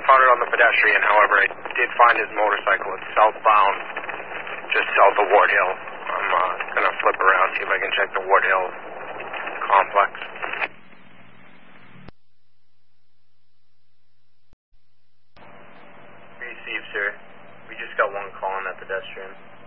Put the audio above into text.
found it on the pedestrian. However, I did find his motorcycle. It's southbound, just south of Ward Hill. I'm going to flip around, see if I can check the Ward Hill complex. Received, sir. We just got one call on that pedestrian.